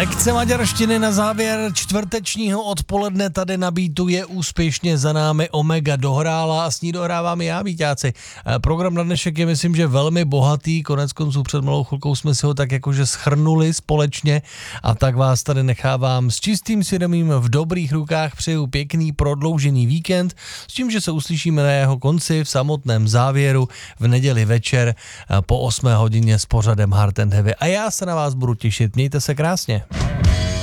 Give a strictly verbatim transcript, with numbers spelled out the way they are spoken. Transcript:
Lekce maďarštiny na závěr čtvrtečního odpoledne tady na Beatu je úspěšně za námi. Omega dohrála a s ní dohrávám i já, Víťáci. Program na dnešek je, myslím, že velmi bohatý, konec konců před malou chvilkou jsme si ho tak jakože schrnuli společně a tak vás tady nechávám s čistým svědomím v dobrých rukách. Přeju pěkný prodloužený víkend s tím, že se uslyšíme na jeho konci v samotném závěru v neděli večer po osmé hodině s pořadem Hard and Heavy. A já se na vás budu těšit. Mějte se krásně.